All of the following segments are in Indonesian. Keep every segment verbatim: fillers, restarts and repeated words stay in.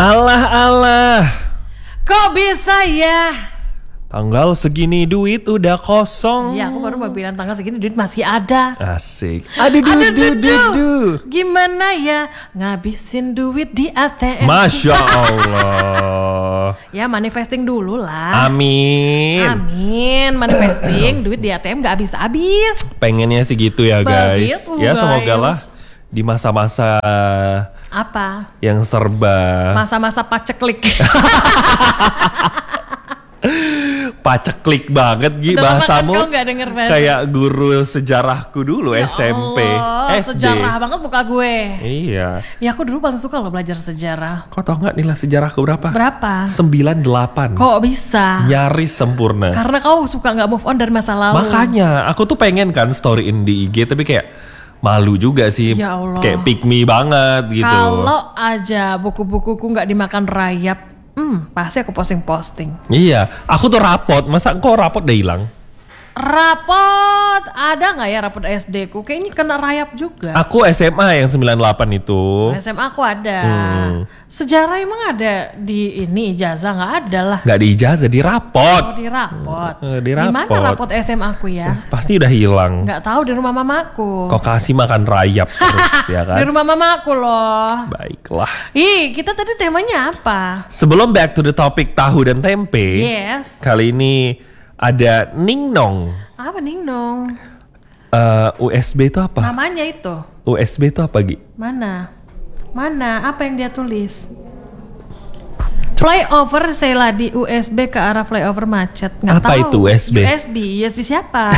Alah alah. Kok bisa ya? Tanggal segini duit udah kosong. Ya aku baru mau bilang tanggal segini duit masih ada. Asik. Aduh duh Aduh, duh duh, duh duh. duh. Gimana ya ngabisin duit di A T M? Masya Allah. Ya manifesting dulu lah. Amin. Amin. Manifesting duit di A T M gak habis-habis. Pengennya sih gitu ya guys. Begitu, Ya semoga lah guys. di masa-masa Apa? yang serba Masa-masa paceklik. paceklik banget Gi Udah lama kan bahasamu. kau nggak denger bahasa? Kayak guru sejarahku dulu Ya S M P, Allah, S D. sejarah banget muka gue. Iya. Ya aku dulu paling suka loh belajar sejarah. Kau tau nggak nilai sejarahku berapa? Berapa? sembilan delapan. Kok bisa? Nyaris sempurna. Karena kau suka nggak move on dari masa lalu. Makanya aku tuh pengen kan storyin di I G tapi kayak malu juga sih. Ya Allah. Kayak pick me banget gitu. Kalau aja buku-bukuku nggak dimakan rayap, hmm, pasti aku posting-posting. Iya, aku tuh rapot. Masa kok rapot udah hilang? Rapot, ada nggak ya rapot S D ku? Kayaknya kena rayap juga. Aku S M A yang sembilan delapan itu. S M A aku ada. Hmm. Sejarah emang ada di ini ijazah nggak ada lah. Gak di ijazah, di rapot. Oh, di rapot. Eh, di Di mana rapot. rapot S M A aku ya? Pasti udah hilang. Nggak tahu di rumah mamaku. Kok kasih makan rayap terus ya Di kan? rumah mamaku loh. Baiklah. Ih, kita tadi temanya apa? Sebelum back to the topic tahu dan tempe. Yes. Kali ini ada Ningnong. Apa nih Nong? Eh, U S B itu apa? Namanya itu. U S B itu apa Gi? Mana? Mana? Apa yang dia tulis? Flyover Seladi U S B ke arah flyover macet. Nggak Apa tahu. itu U S B? U S B, U S B siapa?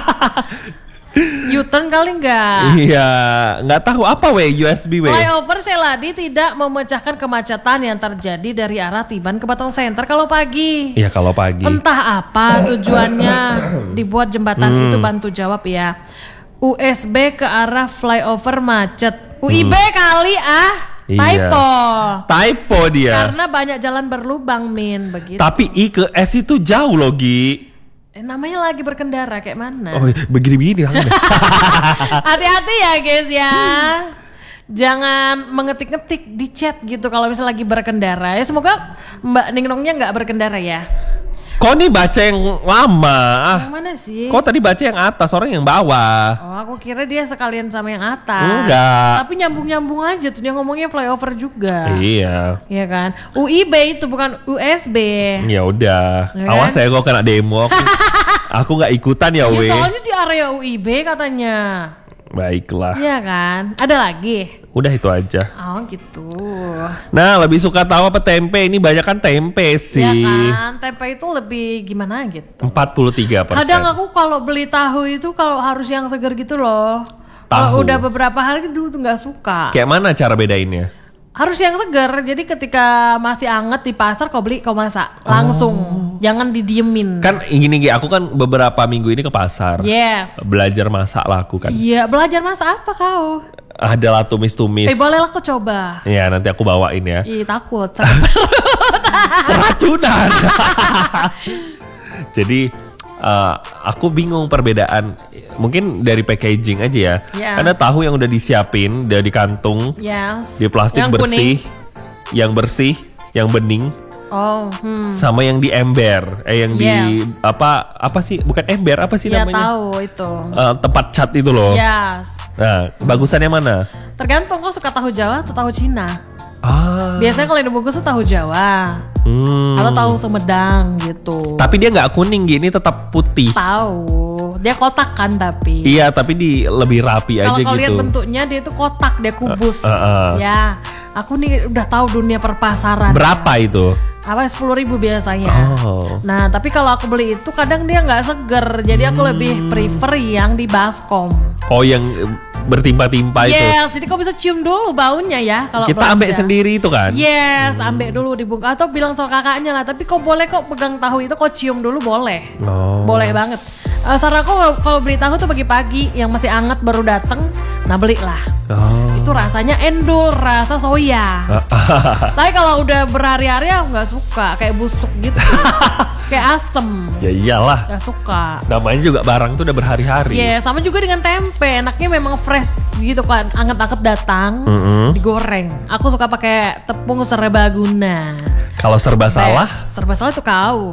U-turn kali nggak? Iya, nggak tahu apa we U S B we. Flyover Seladi tidak memecahkan kemacetan yang terjadi dari arah Tiban ke Batang Center kalau pagi. Iya kalau pagi. Entah apa tujuannya dibuat jembatan Hmm. itu, bantu jawab ya. U S B ke arah flyover macet. U I B kali ah. Iya. Typo. Typo dia. Karena banyak jalan berlubang Min begitu. Tapi I ke S itu jauh loh Gi. Eh, namanya lagi berkendara kayak mana? Oh begini-begini. Hati-hati ya guys ya. Jangan mengetik-ngetik di chat gitu kalau misalnya lagi berkendara. Ya semoga Mbak Ningnongnya nggak berkendara ya. Kok nih baca yang lama? Ah, Yang mana sih? kok tadi baca yang atas, orang yang bawah? Oh, aku kira dia sekalian sama yang atas. Enggak. Tapi nyambung-nyambung aja tuh, dia ngomongnya flyover juga. Iya. Iya kan? U I B itu bukan U S B. Ya udah. Ya Awas kan? ya kok kena demo. Aku, aku nggak ikutan ya, Ya we. soalnya di area U I B katanya. Baiklah. Iya kan? Ada lagi? Udah itu aja. Oh gitu. Nah, lebih suka tahu apa tempe? Ini banyak kan tempe sih. Ya kan? Tempe itu lebih gimana gitu. empat puluh tiga persen. Kadang aku kalau beli tahu itu kalau harus yang segar gitu loh. Tahu. Kalau udah beberapa hari dulu tuh nggak suka. Kayak mana cara bedainnya? Harus yang segar. Jadi ketika masih anget di pasar kau beli kau masak langsung. Jangan didiemin. Kan gini Gi, aku kan beberapa minggu ini ke pasar. Yes. Belajar masak lah aku kan. Iya, belajar masak apa kau? Ada lah tumis-tumis. Eh boleh lah kau coba. Ya nanti aku bawain ya. Ih takut. sakit perut. Keracunan. Jadi uh, aku bingung perbedaan. Mungkin dari packaging aja ya. Ya. Karena tahu yang udah disiapin, udah di kantung, Yes. di plastik Yang bersih, kuning. yang bersih, yang bening, Oh, hmm. sama yang di ember, eh yang di Yes. apa apa sih? Bukan ember, apa sih Ya namanya? tahu itu. Uh, tempat cat itu loh. Yes. Nah, bagusan yang mana? Tergantung kau suka tahu Jawa atau tahu Cina. Ah. Biasanya kalau yang dibungkus tuh tahu Jawa Hmm. atau tahu Sumedang gitu. Tapi dia nggak kuning gini, tetap putih. Tahu. Dia kotak kan tapi. Iya, tapi di lebih rapi aja Kalau kau lihat gitu. bentuknya dia itu kotak, dia kubus. Uh, uh, uh. Ya, aku nih udah tahu dunia perpasaran. Berapa itu? Apa sepuluh ribu biasanya. Oh. Nah, tapi kalau aku beli itu kadang dia nggak seger, jadi aku lebih prefer yang di baskom. Oh, yang eh, bertimpa-timpa itu. Yes, jadi kau bisa cium dulu baunya ya kalau Kita ambil belanja. sendiri itu kan? Yes, ambil dulu dibungkus atau bilang sama kakaknya lah. Tapi kau boleh kok pegang tahu itu, kau cium dulu boleh. Oh. Boleh banget. Uh, saran aku kalau- kalau beli tahu tuh pagi-pagi yang masih anget baru dateng, nah belilah. Oh. Itu rasanya endul, rasa soya. Tapi kalau udah berhari-hari aku nggak suka, kayak busuk gitu. Kayak asem. Ya iyalah. Gak suka. Namanya juga barang tuh udah berhari-hari. Iya, yeah, sama juga dengan tempe. Enaknya memang fresh gitu kan, anget-anget datang, Mm-mm. digoreng. Aku suka pakai tepung serbaguna. Kalau serba salah, serba salah itu kau.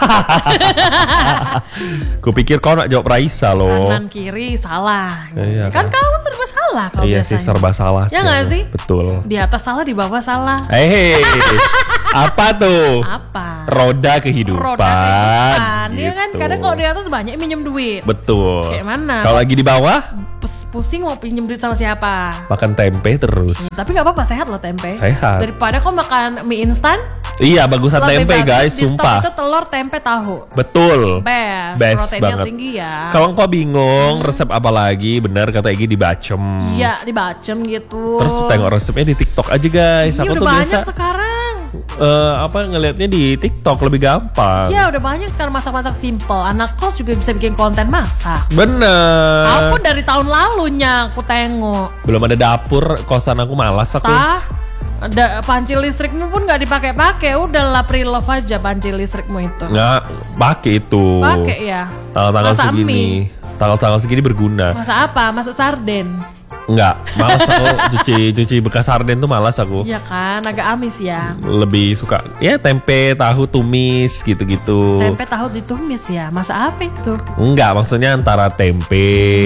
kupikir kau nak jawab Raisa loh. Kanan kiri salah. Iya, kan kan. kau serba salah kalau Iya biasanya. sih serba salah Ya nggak sih? Betul. Di atas salah, di bawah salah. Hei, apa tuh? Apa? Roda kehidupan. Roda kehidupan. Dia kan Gitu. kadang kalau di atas banyak minjem duit. Betul. Kayak mana? Kalau lagi di bawah, Pus- pusing mau pinjem duit sama siapa? makan tempe terus. Tapi nggak apa-apa, sehat loh tempe. Sehat. Daripada kau makan mie instan, Iya, bagusan lebih tempe bagus guys, di stok sumpah. itu telur, tempe, tahu. Betul. Best, Best proteinnya banget. tinggi ya. Kalau kau bingung resep apa lagi, benar kata Egi dibacem. Iya, dibacem gitu. Terus tengok resepnya di TikTok aja guys. Iya, Aku udah tuh banyak biasa sekarang. eh, apa ngelihatnya di TikTok lebih gampang. Iya, udah banyak sekarang masak-masak simple. Anak kos juga bisa bikin konten masak. Bener. Aku dari tahun lalunya aku tengok. Belum ada dapur, kosan aku malas aku. Tah, ada panci listrikmu pun nggak dipakai-pakai. Udahlah pre-love aja panci listrikmu itu. Nggak pakai itu. Pakai ya. Tanggal-tanggal Masak segini. mie. Tanggal-tanggal segini berguna. Masak apa? Masak sarden. Enggak, malas aku cuci cuci bekas sarden tuh malas aku. Iya kan, agak amis ya. Lebih suka ya tempe, tahu, tumis gitu-gitu. Tempe tahu ditumis ya. Masak apa itu? Enggak, maksudnya antara tempe,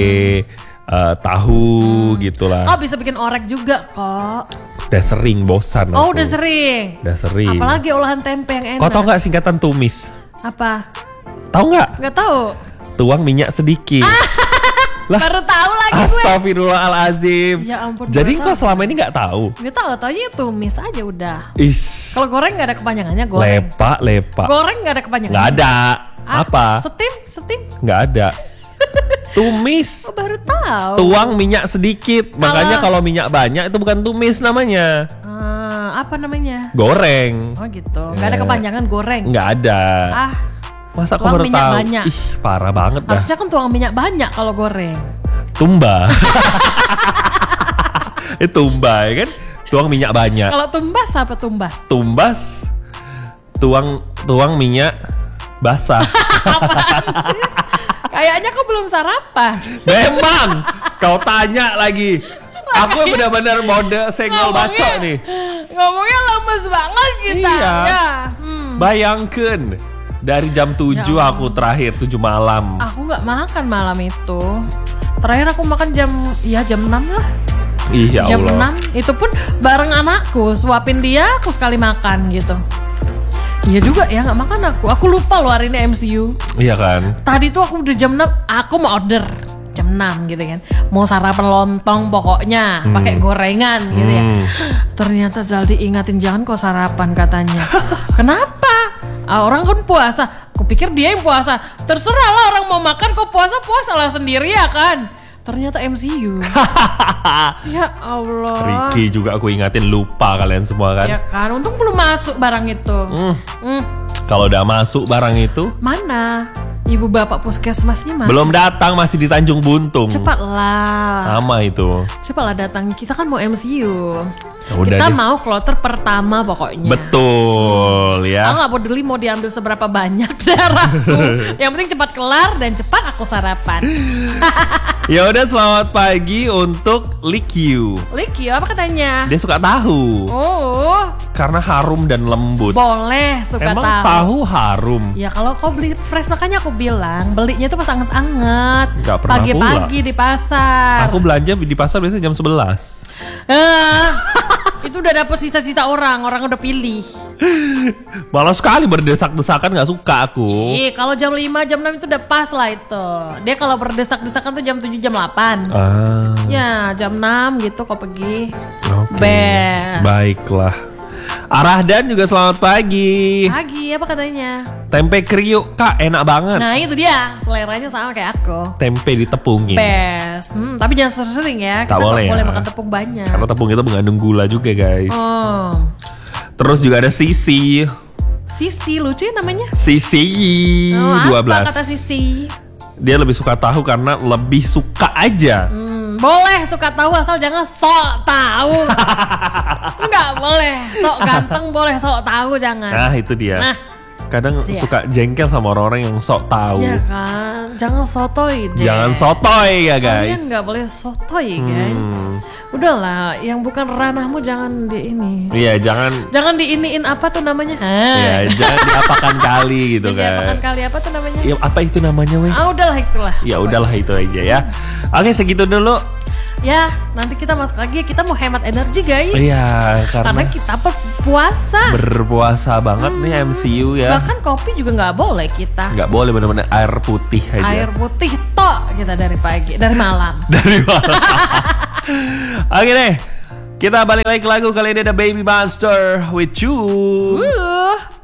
eh, tahu gitulah. Oh, bisa bikin orek juga kok. Udah sering bosan Oh, aku. udah sering. Udah sering. Apalagi olahan tempe yang enak. Kau tau nggak singkatan tumis? Apa? Tahu nggak? Nggak tahu. Tuang minyak sedikit. Lah, Baru tahu lagi gue. Astagfirullahalazim. Ya ampun, Jadi baru kau selama ini nggak tahu? Nggak tahu, taunya tumis aja udah. Is. Kalau goreng nggak ada kepanjangannya goreng. Lepak, lepak. Goreng nggak ada kepanjangannya. Nggak ada. Ah, Apa? Steam, steam. Nggak ada. Tumis. Oh, baru tahu. Tuang minyak sedikit. Makanya kalau minyak banyak itu bukan tumis namanya. Ah, apa namanya? Goreng. Oh gitu. Nggak ada Ya. kepanjangan goreng. Nggak ada. Ah, Masa kau tuang baru minyak tahu? banyak. Ih, parah banget dah. harusnya kan tuang minyak banyak kalau goreng. Tumba. Eh tumba ya kan? Tuang minyak banyak. Kalau tumbas apa tumbas? Tumbas. Tuang tuang minyak basah. Kayaknya kau belum sarapan. Memang. Kau tanya lagi. Aku benar-benar mode senggol Ngomongnya- bacok nih. Ngomongnya lemes banget kita. Iya. Ya. Hmm. Bayangkan dari jam tujuh Ya aku terakhir tujuh malam. Aku nggak makan malam itu. Terakhir aku makan jam ya jam enam lah. Ih ya jam Allah. enam itu pun bareng anakku, suapin dia aku sekali makan gitu. Iya juga ya, nggak makan aku. Aku lupa loh hari ini M C U. Iya kan? Tadi tuh aku udah jam enam, aku mau order jam enam gitu kan. Mau sarapan lontong pokoknya, pakai gorengan gitu ya. Hmm. Ternyata Zaldi ingatin jangan kok sarapan katanya. Kenapa? Ah, orang kan puasa. Kupikir dia yang puasa. Terserah lah orang mau makan kok puasa puasa lah sendiri ya kan. Ternyata M C U. Ya Allah. Ricky juga aku ingatin, lupa kalian semua kan. Ya kan, untung belum masuk barang itu. Hmm. Hmm. Kalau udah masuk barang itu Mana? Ibu bapak puskesmasnya mana? belum datang, masih di Tanjung Buntung. Cepatlah. Lama itu. Cepatlah datang. Kita kan mau M C U. Ya udah Kita deh. mau kloter pertama pokoknya. Betul Aku ya. nggak peduli mau diambil seberapa banyak darahku. Yang penting cepat kelar dan cepat aku sarapan. Ya udah, selamat pagi untuk Likyu. Liki, apa katanya? Dia suka tahu Oh, karena harum dan lembut. boleh suka Emang tahu. tahu harum? Ya kalau kau beli fresh, makanya aku bilang belinya tuh pas anget-anget. Nggak pernah Pagi-pagi di pasar. Aku belanja di pasar biasanya jam sebelas. Eh, itu udah dapet sisa-sisa orang, orang udah pilih. Malah sekali berdesak-desakan, nggak suka aku. Ih, kalau jam lima, jam enam itu udah pas lah itu. Dia kalau berdesak-desakan tuh jam tujuh, jam delapan. Ah, Ya, jam enam gitu kau pergi. oke. Best. Baiklah. Arahdan juga selamat pagi. Pagi, apa katanya? Tempe kriuk kak, enak banget. Nah itu dia, seleranya sama kayak aku. Tempe ditepungin. Best. Hmm, tapi jangan sering-sering ya. Tak Kita nggak boleh boleh ya. makan tepung banyak. Karena tepung itu mengandung gula juga guys. Oh, Terus juga ada Sisi. Sisi lucu ya namanya. Sisi Oh, dua belas. apa kata Sisi? Dia lebih suka tahu karena lebih suka aja. Hmm, boleh suka tahu asal jangan sok tahu. Enggak boleh sok ganteng, boleh sok tahu jangan. Nah itu dia. Nah, kadang Iya. suka jengkel sama orang-orang yang sok tahu. Iya kan, jangan sotoy deh. Jangan sotoy ya Kalian guys. nggak boleh sotoy guys. Udahlah, yang bukan ranahmu jangan di ini. Iya, jangan Jangan diiniin apa tuh namanya? ya Hah? jangan diapakan kali gitu Jadi apakan kan. kali apa tuh namanya? Ya, apa itu namanya weh? Ah udahlah itulah. Ya udahlah itu aja ya. Oke, segitu dulu. Ya, nanti kita masuk lagi. Kita mau hemat energi guys. Iya, Karena karena kita berpuasa. berpuasa banget nih M C U ya. Bahkan kopi juga nggak boleh kita. Nggak boleh, bener-bener air putih aja. Air putih tok kita dari pagi, dari malam. Dari mana? Oke deh, kita balik lagi ke lagu. Kali ini ada Baby Monster with You. Uh.